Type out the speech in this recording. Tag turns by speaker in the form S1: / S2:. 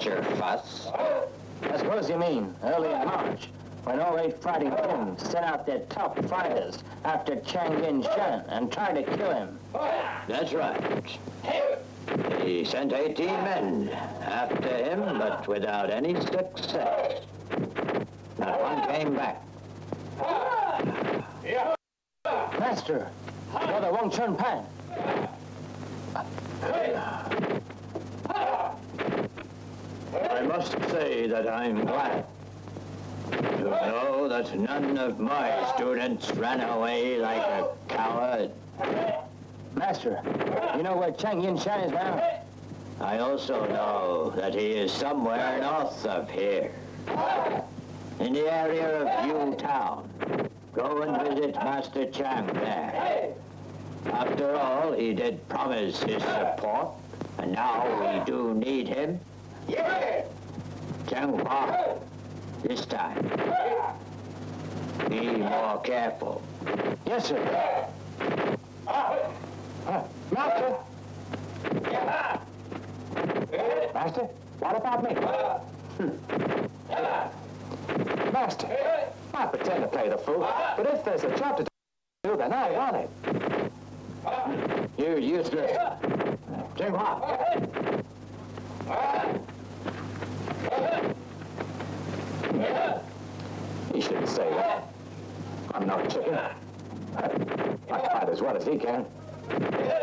S1: your fuss.
S2: I suppose you mean early in March, when all 8 fighting men sent out their top fighters after Chiang Yin-shan and tried to kill him.
S1: That's right. He sent 18 men after him, but without any success. Not one came back.
S2: Master, Brother Wong Chun Pan.
S1: I must say that I'm glad to know that none of my students ran away like a coward.
S2: Master, you know where Chiang Yin-shan is now?
S1: I also know that he is somewhere north of here, in the area of Yu Town. Go and visit Master Chang there. After all, he did promise his support, and now we do need him. Chang Hua, this time, be more careful.
S2: Yes, sir. Master! Master, what about me? Master, I pretend to play the fool, but if there's a job to do, then I want it.
S1: You're useless.
S2: Jinghua. He shouldn't say that. I'm no chicken. I fight as well as he can.